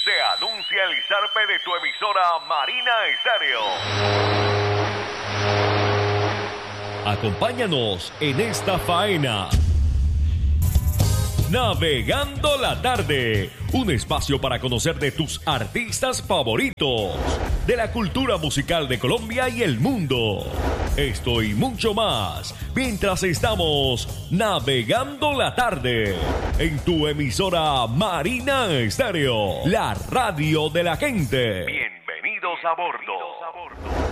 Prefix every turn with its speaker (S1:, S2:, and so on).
S1: Se anuncia el zarpe de tu emisora Marina Estéreo.
S2: Acompáñanos en esta faena. Navegando la tarde, un espacio para conocer de tus artistas favoritos, de la cultura musical de Colombia y el mundo. Esto y mucho más, mientras estamos navegando la tarde, en tu emisora Marina Estéreo, la radio de la gente.
S1: Bienvenidos a bordo.